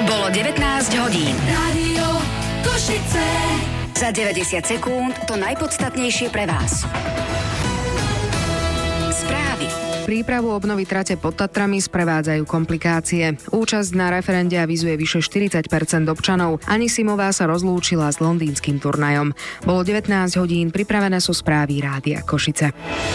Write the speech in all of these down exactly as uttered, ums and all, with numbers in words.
Bolo devätnásť hodín. Rádio Košice. Za deväťdesiat sekúnd to najpodstatnejšie pre vás. Správy. Prípravu obnovy trate pod Tatrami sprevádzajú komplikácie. Účasť na referende avizuje vyše štyridsať percent občanov. Anisimová sa rozlúčila s londýnskym turnajom. Bolo devätnásť hodín, pripravené sú správy Rádia Košice.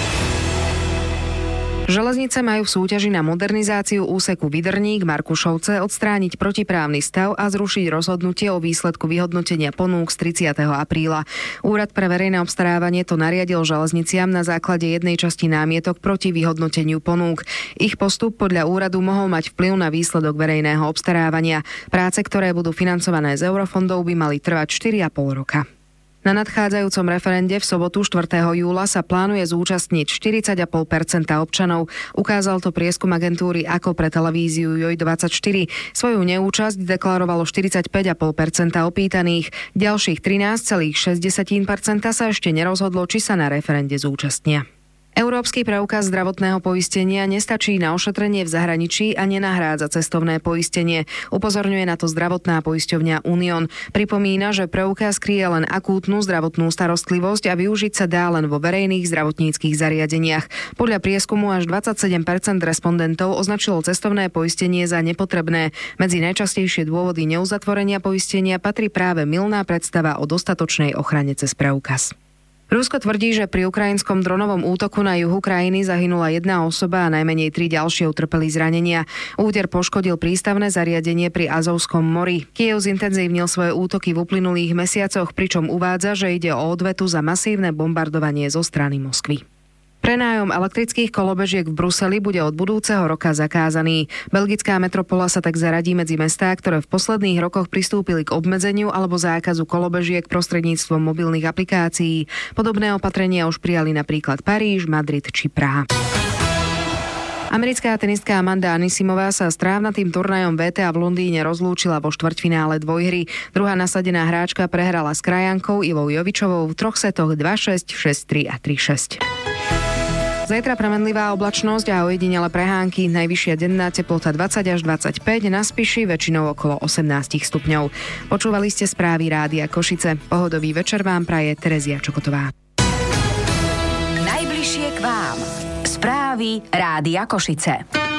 Železnice majú v súťaži na modernizáciu úseku Vydrník-Markušovce odstrániť protiprávny stav a zrušiť rozhodnutie o výsledku vyhodnotenia ponúk z tridsiateho apríla. Úrad pre verejné obstarávanie to nariadil železniciam na základe jednej časti námietok proti vyhodnoteniu ponúk. Ich postup podľa úradu mohol mať vplyv na výsledok verejného obstarávania. Práce, ktoré budú financované z eurofondov, by mali trvať štyri a pol roka. Na nadchádzajúcom referende v sobotu štvrtého júla sa plánuje zúčastniť štyridsať celá päť percenta občanov. Ukázal to prieskum agentúry Ako pre televíziu Joj dvadsaťštyri. Svoju neúčasť deklarovalo štyridsaťpäť celá päť percenta opýtaných. Ďalších trinásť celá šesť percenta sa ešte nerozhodlo, či sa na referende zúčastnia. Európsky preukaz zdravotného poistenia nestačí na ošetrenie v zahraničí a nenahrádza cestovné poistenie. Upozorňuje na to zdravotná poisťovňa Unión. Pripomína, že preukaz kryje len akútnu zdravotnú starostlivosť a využiť sa dá len vo verejných zdravotníckych zariadeniach. Podľa prieskumu až dvadsaťsedem percent respondentov označilo cestovné poistenie za nepotrebné. Medzi najčastejšie dôvody neuzatvorenia poistenia patrí práve mylná predstava o dostatočnej ochrane cez preukaz. Rusko tvrdí, že pri ukrajinskom dronovom útoku na juhu krajiny zahynula jedna osoba a najmenej tri ďalšie utrpeli zranenia. Úder poškodil prístavné zariadenie pri Azovskom mori. Kyjev zintenzívnil svoje útoky v uplynulých mesiacoch, pričom uvádza, že ide o odvetu za masívne bombardovanie zo strany Moskvy. Prenájom elektrických kolobežiek v Bruseli bude od budúceho roka zakázaný. Belgická metropola sa tak zaradí medzi mestá, ktoré v posledných rokoch pristúpili k obmedzeniu alebo zákazu kolobežiek prostredníctvom mobilných aplikácií. Podobné opatrenia už prijali napríklad Paríž, Madrid či Praha. Americká tenistka Amanda Anisimová sa s trávnatým turnajom vé té á v Londýne rozlúčila vo štvrťfinále dvojhry. Druhá nasadená hráčka prehrala s krajankou Ivou Jovičovou v troch setoch dva šesť, šesť tri a tri šesť. Zajtra premenlivá oblačnosť a ojedinele prehánky, najvyššia denná teplota dvadsať až dvadsaťpäť, na Spiši väčšinou okolo osemnásť stupňov. Počúvali ste správy Rádia Košice. Pohodový večer vám praje Terezia Čokotová. Najbližšie k vám. Správy Rádia Košice.